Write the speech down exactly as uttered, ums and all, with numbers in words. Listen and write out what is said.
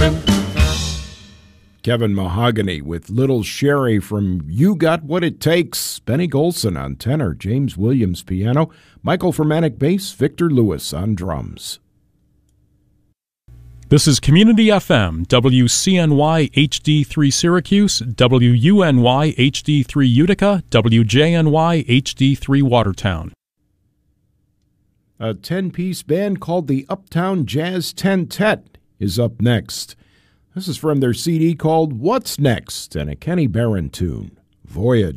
Kevin Mahogany with Little Sherry from You Got What It Takes. Benny Golson on tenor, James Williams piano, Michael Fermanic bass, Victor Lewis on drums. This is Community F M, W C N Y H D three Syracuse, W U N Y H D three Utica, W J N Y H D three Watertown. A ten-piece band called the Uptown Jazz Tentet is up next. This is from their C D called What's Next, and a Kenny Barron tune, Voyage.